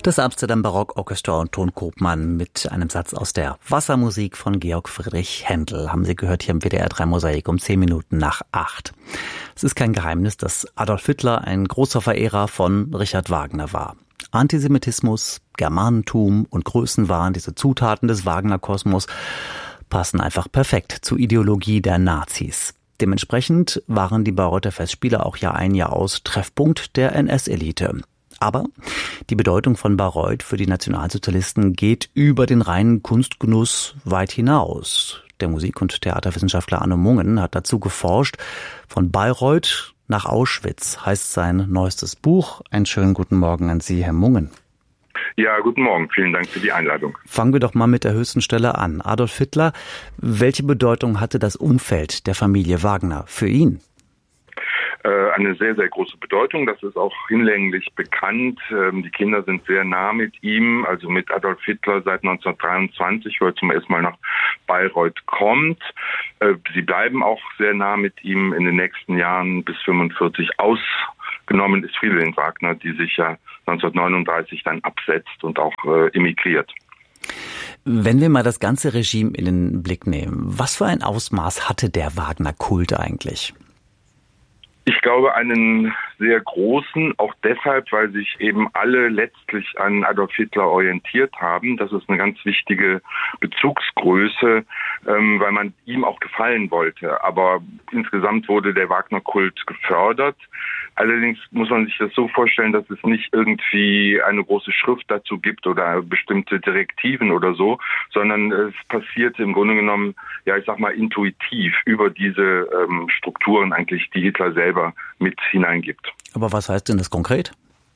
Das Amsterdam Barockorchester und Tonkopmann mit einem Satz aus der Wassermusik von Georg Friedrich Händel. Haben Sie gehört hier im WDR 3 Mosaik um 10 Minuten nach 8. Es ist kein Geheimnis, dass Adolf Hitler ein großer Verehrer von Richard Wagner war. Antisemitismus, Germanentum und Größenwahn, diese Zutaten des Wagner-Kosmos, passen einfach perfekt zur Ideologie der Nazis. Dementsprechend waren die Bayreuther Festspiele auch Jahr ein, Jahr aus Treffpunkt der NS-Elite. Aber die Bedeutung von Bayreuth für die Nationalsozialisten geht über den reinen Kunstgenuss weit hinaus. Der Musik- und Theaterwissenschaftler Arno Mungen hat dazu geforscht. Von Bayreuth nach Auschwitz heißt sein neuestes Buch. Einen schönen guten Morgen an Sie, Herr Mungen. Ja, guten Morgen. Vielen Dank für die Einladung. Fangen wir doch mal mit der höchsten Stelle an. Adolf Hitler, welche Bedeutung hatte das Umfeld der Familie Wagner für ihn? Eine sehr, sehr große Bedeutung. Das ist auch hinlänglich bekannt. Die Kinder sind sehr nah mit ihm, also mit Adolf Hitler seit 1923, wo er zum ersten Mal nach Bayreuth kommt. Sie bleiben auch sehr nah mit ihm in den nächsten Jahren bis 1945 ausgenommen ist Fridolin Wagner, die sich ja 1939 dann absetzt und auch emigriert. Wenn wir mal das ganze Regime in den Blick nehmen, was für ein Ausmaß hatte der Wagner-Kult eigentlich? Ich glaube, einen sehr großen, auch deshalb, weil sich eben alle letztlich an Adolf Hitler orientiert haben. Das ist eine ganz wichtige Bezugsgröße, weil man ihm auch gefallen wollte. Aber insgesamt wurde der Wagner-Kult gefördert. Allerdings muss man sich das so vorstellen, dass es nicht irgendwie eine große Schrift dazu gibt oder bestimmte Direktiven oder so, sondern es passierte im Grunde genommen, ja, ich sag mal, intuitiv über diese Strukturen eigentlich, die Hitler selber mit hineingibt. Aber was heißt denn das konkret?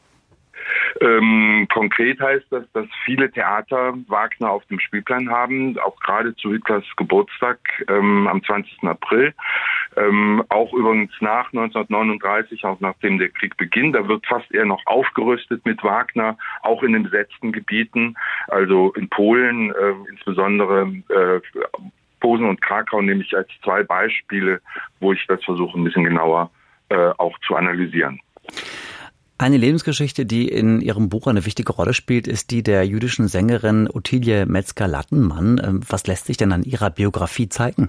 Konkret heißt das, dass viele Theater Wagner auf dem Spielplan haben, auch gerade zu Hitlers Geburtstag am 20. April. Auch übrigens nach 1939, auch nachdem der Krieg beginnt. Da wird fast eher noch aufgerüstet mit Wagner, auch in den besetzten Gebieten, also in Polen, insbesondere Posen und Krakau nehme ich als zwei Beispiele, wo ich das versuche, ein bisschen genauer auch zu analysieren. Eine Lebensgeschichte, die in Ihrem Buch eine wichtige Rolle spielt, ist die der jüdischen Sängerin Ottilie Metzger-Lattenmann. Was lässt sich denn an ihrer Biografie zeigen?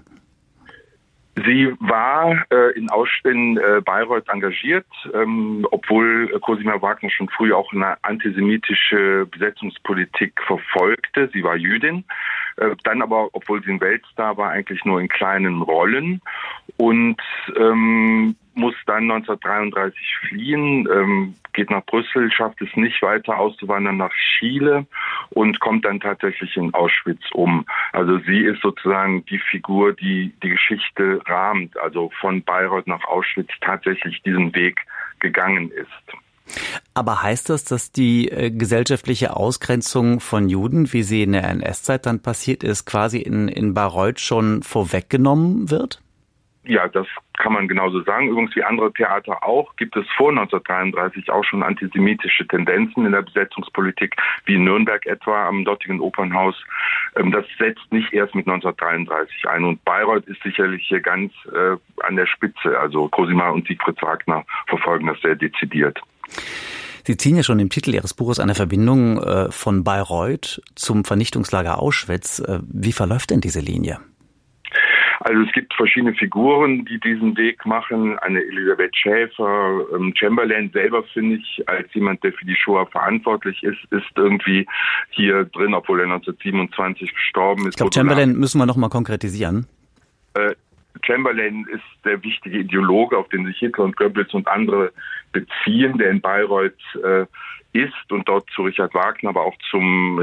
Sie war in Bayreuth engagiert, obwohl Cosima Wagner schon früh auch eine antisemitische Besetzungspolitik verfolgte. Sie war Jüdin, dann aber, obwohl sie ein Weltstar war, eigentlich nur in kleinen Rollen und muss dann 1933 fliehen, geht nach Brüssel, schafft es nicht weiter auszuwandern nach Chile und kommt dann tatsächlich in Auschwitz um. Also sie ist sozusagen die Figur, die die Geschichte rahmt, also von Bayreuth nach Auschwitz tatsächlich diesen Weg gegangen ist. Aber heißt das, dass die gesellschaftliche Ausgrenzung von Juden, wie sie in der NS-Zeit dann passiert ist, quasi in Bayreuth schon vorweggenommen wird? Ja, das kann man genauso sagen. Übrigens wie andere Theater auch, gibt es vor 1933 auch schon antisemitische Tendenzen in der Besetzungspolitik, wie in Nürnberg etwa am dortigen Opernhaus. Das setzt nicht erst mit 1933 ein. Und Bayreuth ist sicherlich hier ganz an der Spitze. Also Cosima und Siegfried Wagner verfolgen das sehr dezidiert. Sie ziehen ja schon im Titel Ihres Buches eine Verbindung von Bayreuth zum Vernichtungslager Auschwitz. Wie verläuft denn diese Linie? Also es gibt verschiedene Figuren, die diesen Weg machen. Eine Elisabeth Schäfer, Chamberlain selber, finde ich, als jemand, der für die Shoah verantwortlich ist irgendwie hier drin, obwohl er 1927 gestorben ist. Ich glaube, Chamberlain müssen wir noch mal konkretisieren. Chamberlain ist der wichtige Ideologe, auf den sich Hitler und Goebbels und andere beziehen, der in Bayreuth ist und dort zu Richard Wagner, aber auch zum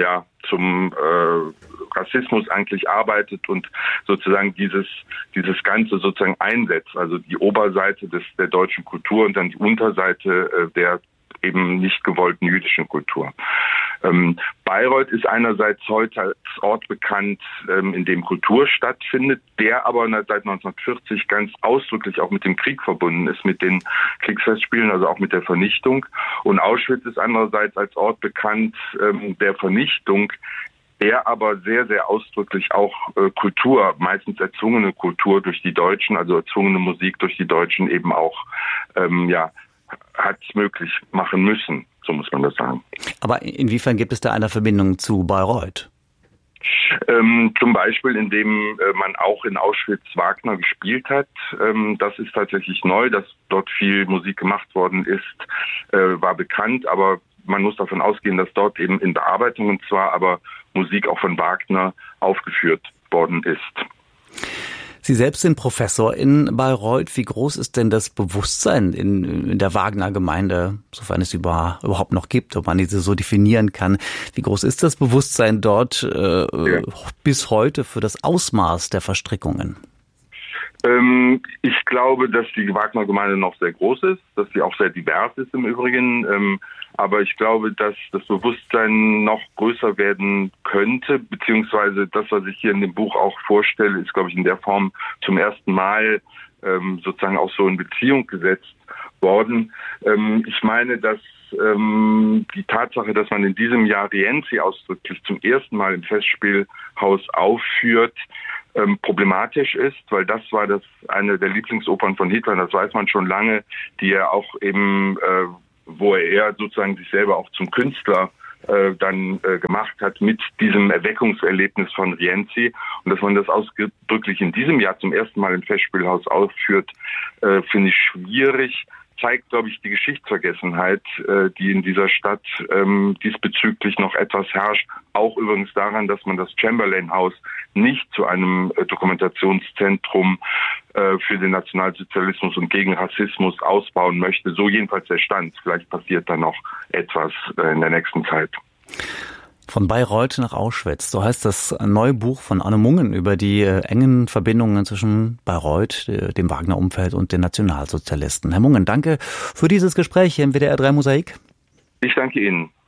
Rassismus eigentlich arbeitet und sozusagen dieses Ganze sozusagen einsetzt, also die Oberseite der deutschen Kultur und dann die Unterseite der eben nicht gewollten jüdischen Kultur. Bayreuth ist einerseits heute als Ort bekannt, in dem Kultur stattfindet, der aber seit 1940 ganz ausdrücklich auch mit dem Krieg verbunden ist, mit den Kriegsfestspielen, also auch mit der Vernichtung. Und Auschwitz ist andererseits als Ort bekannt der Vernichtung, der aber sehr, sehr ausdrücklich auch Kultur, meistens erzwungene Kultur durch die Deutschen, also erzwungene Musik durch die Deutschen eben auch hat möglich machen müssen. So muss man das sagen. Aber inwiefern gibt es da eine Verbindung zu Bayreuth? Zum Beispiel, indem man auch in Auschwitz Wagner gespielt hat. Das ist tatsächlich neu, dass dort viel Musik gemacht worden ist, war bekannt, aber man muss davon ausgehen, dass dort eben in Bearbeitungen zwar, aber Musik auch von Wagner aufgeführt worden ist. Sie selbst sind Professor in Bayreuth. Wie groß ist denn das Bewusstsein in der Wagner-Gemeinde, sofern es überhaupt noch gibt, ob man diese so definieren kann? Wie groß ist das Bewusstsein dort bis heute für das Ausmaß der Verstrickungen? Ich glaube, dass die Wagner-Gemeinde noch sehr groß ist, dass sie auch sehr divers ist im Übrigen. Aber ich glaube, dass das Bewusstsein noch größer werden könnte, beziehungsweise das, was ich hier in dem Buch auch vorstelle, ist, glaube ich, in der Form zum ersten Mal sozusagen auch so in Beziehung gesetzt worden. Ich meine, dass die Tatsache, dass man in diesem Jahr Rienzi ausdrücklich zum ersten Mal im Festspielhaus aufführt, problematisch ist, weil das war eine der Lieblingsopern von Hitler, das weiß man schon lange, die er auch eben, wo er sozusagen sich selber auch zum Künstler dann gemacht hat mit diesem Erweckungserlebnis von Rienzi. Und dass man das ausdrücklich in diesem Jahr zum ersten Mal im Festspielhaus aufführt, finde ich schwierig. Zeigt, glaube ich, die Geschichtsvergessenheit, die in dieser Stadt diesbezüglich noch etwas herrscht. Auch übrigens daran, dass man das Chamberlain-Haus nicht zu einem Dokumentationszentrum für den Nationalsozialismus und gegen Rassismus ausbauen möchte. So jedenfalls der Stand. Vielleicht passiert da noch etwas in der nächsten Zeit. Von Bayreuth nach Auschwitz, so heißt das neue Buch von Arno Mungen über die engen Verbindungen zwischen Bayreuth, dem Wagner-Umfeld und den Nationalsozialisten. Herr Mungen, danke für dieses Gespräch hier im WDR 3 Mosaik. Ich danke Ihnen.